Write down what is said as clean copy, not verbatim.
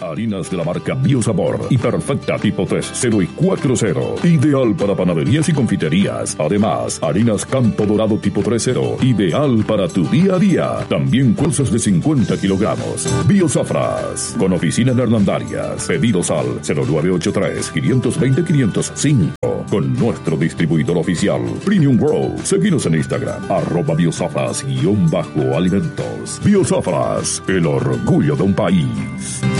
Harinas de la marca Biosabor y Perfecta tipo 3.0 y 4.0. Ideal para panaderías y confiterías. Además, harinas Campo Dorado tipo 3.0. Ideal para tu día a día. También cosas de 50 kilogramos. Biosafras. Con oficina en Hernandarias. Pedidos al 0983-520-505. Con nuestro distribuidor oficial, Premium Grow. Seguinos en Instagram, @biosafras_alimentos. Biosafras, el orgullo de un país.